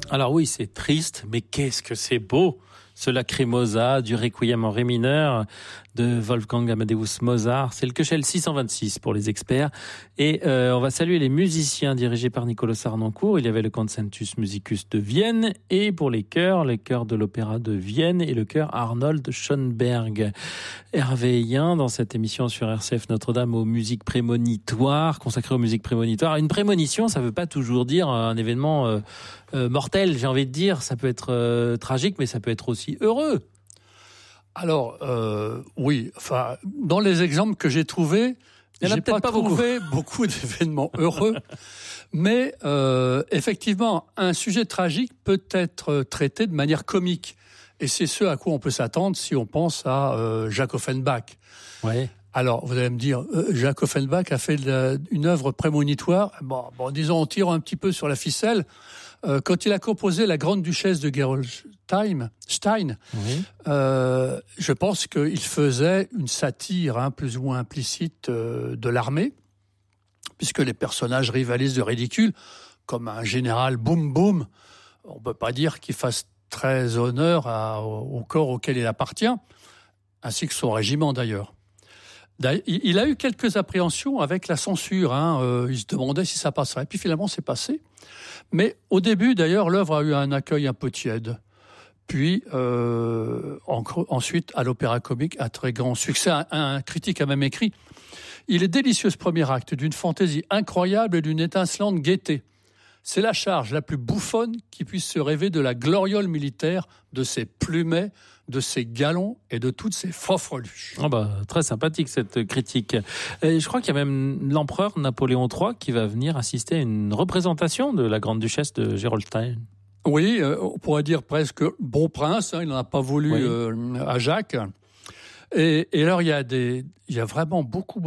Alors oui, c'est triste, mais qu'est-ce que c'est beau, ce Lacrimosa du Requiem en ré mineur de Wolfgang Amadeus Mozart. C'est le Köchel 626 pour les experts. Et on va saluer les musiciens dirigés par Nicolas Sarnancourt. Il y avait le Concertus Musicus de Vienne, et pour les chœurs de l'Opéra de Vienne et le chœur Arnold Schoenberg. Hervé Yen, dans cette émission sur RCF Notre-Dame aux musiques prémonitoires, consacrée aux musiques prémonitoires. Une prémonition, ça veut pas toujours dire un événement mortel, j'ai envie de dire. Ça peut être tragique, mais ça peut être aussi heureux. Alors, oui, enfin, dans les exemples que j'ai trouvés, j'ai pas trouvé beaucoup d'événements heureux, mais effectivement, un sujet tragique peut être traité de manière comique, et c'est ce à quoi on peut s'attendre si on pense à Jacques Offenbach. Ouais. Alors, vous allez me dire, Jacques Offenbach a fait une œuvre prémonitoire. Bon, disons, on tire un petit peu sur la ficelle. Quand il a composé La Grande Duchesse de Gerolstein, oui. Je pense qu'il faisait une satire plus ou moins implicite de l'armée, puisque les personnages rivalisent de ridicule, comme un général Boum Boum. On ne peut pas dire qu'il fasse très honneur au corps auquel il appartient, ainsi que son régiment d'ailleurs. Il a eu quelques appréhensions avec la censure. Il se demandait si ça passerait. Puis finalement, c'est passé. Mais au début, d'ailleurs, l'œuvre a eu un accueil un peu tiède. Puis, ensuite, à l'Opéra Comique, un très grand succès. Un critique a même écrit « Il est délicieux ce premier acte, d'une fantaisie incroyable et d'une étincelante gaieté. C'est la charge la plus bouffonne qui puisse se rêver de la gloriole militaire, de ses plumets, de ses galons et de toutes ses fanfreluches. » Très sympathique cette critique. Et je crois qu'il y a même l'empereur Napoléon III qui va venir assister à une représentation de la Grande Duchesse de Gerolstein. Oui, on pourrait dire presque bon prince, il n'en a pas voulu oui. À Jacques. Et alors il y a vraiment beaucoup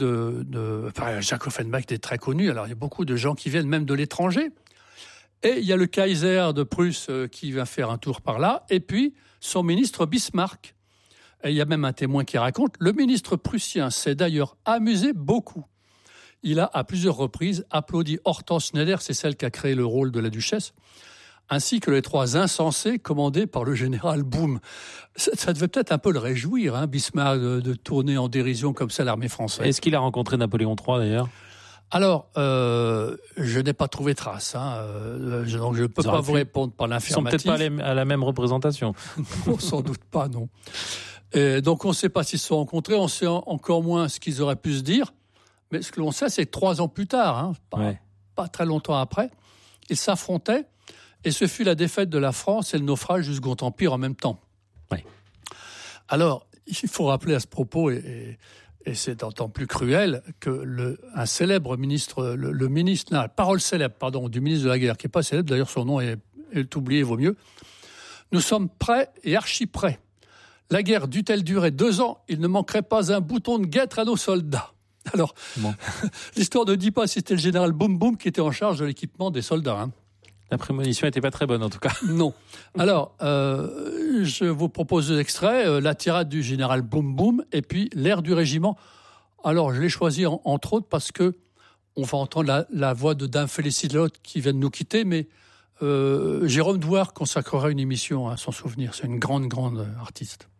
enfin, Jacques Offenbach est très connu, alors il y a beaucoup de gens qui viennent même de l'étranger. Et il y a le Kaiser de Prusse qui va faire un tour par là, et puis son ministre Bismarck. Et il y a même un témoin qui raconte, le ministre prussien s'est d'ailleurs amusé beaucoup. Il a à plusieurs reprises applaudi Hortense Schneider, c'est celle qui a créé le rôle de la duchesse, ainsi que les trois insensés commandés par le général Boum. Ça devait peut-être un peu le réjouir, Bismarck, de tourner en dérision comme ça l'armée française. Est-ce qu'il a rencontré Napoléon III d'ailleurs ? Alors, je n'ai pas trouvé trace, donc je ne peux pas vous répondre par l'affirmatif. Ils sont peut-être pas à la même représentation. Non, sans doute pas, non. Et donc on ne sait pas s'ils se sont rencontrés, on sait encore moins ce qu'ils auraient pu se dire, mais ce que l'on sait, c'est que 3 ans plus tard, pas très longtemps après, ils s'affrontaient, et ce fut la défaite de la France et le naufrage du Second Empire en même temps. Ouais. Alors, il faut rappeler à ce propos, et c'est d'autant plus cruel que un célèbre ministre, parole célèbre, du ministre de la Guerre, qui n'est pas célèbre, d'ailleurs son nom est oublié, vaut mieux. Nous sommes prêts et archi prêts. La guerre dût-elle durer 2 ans, il ne manquerait pas un bouton de guêtre à nos soldats. Alors, l'histoire ne dit pas si c'était le général Boum Boum qui était en charge de l'équipement des soldats. La prémonition n'était pas très bonne en tout cas. Non. Alors, je vous propose 2 extraits, la tirade du général Boum Boum et puis l'air du régiment. Alors, je l'ai choisi entre autres parce que on va entendre la voix de Dame Félicité qui vient de nous quitter, mais Jérôme Douard consacrera une émission à son souvenir. C'est une grande artiste.